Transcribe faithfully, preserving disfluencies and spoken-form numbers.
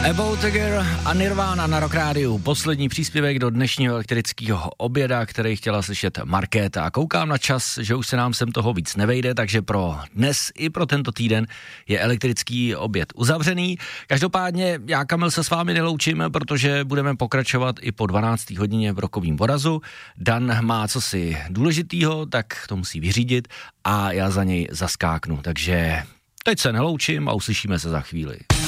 About a Girl a Nirvana na Rock Rádiu. Poslední příspěvek do dnešního elektrického oběda, který chtěla slyšet Markéta. Koukám na čas, že už se nám sem toho víc nevejde, takže pro dnes i pro tento týden je elektrický oběd uzavřený. Každopádně já, Kamil, se s vámi neloučím, protože budeme pokračovat i po dvanácté hodině v Rockovým vorazu. Dan má cosi důležitýho, tak to musí vyřídit a já za něj zaskáknu. Takže teď se neloučím a uslyšíme se za chvíli.